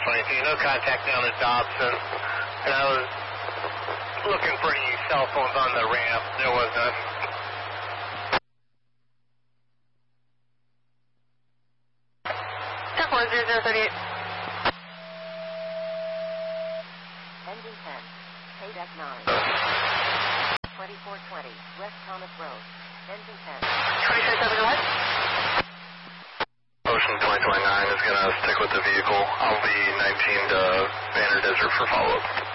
22, no contact down at Dobson. And I was looking for any cell phones on the ramp. There was none. Temple 0038. Engine 10, KDEC 9. 2420, West Thomas Road. Engine 10. 2370 what? Ocean 2029 is going to stick with the vehicle. I'll be 19 to Banner Desert for follow-up.